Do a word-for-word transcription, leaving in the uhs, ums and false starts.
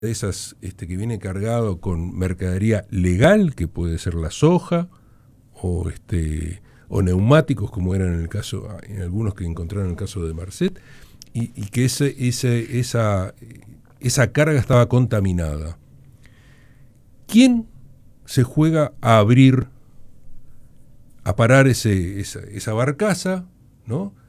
de esas este, que viene cargado con mercadería legal, que puede ser la soja, o este o neumáticos, como eran en el caso, en algunos que encontraron en el caso de Marcet, y, y que ese, ese, esa, esa carga estaba contaminada. ¿Quién se juega a abrir, a parar ese, esa, esa barcaza, ¿no?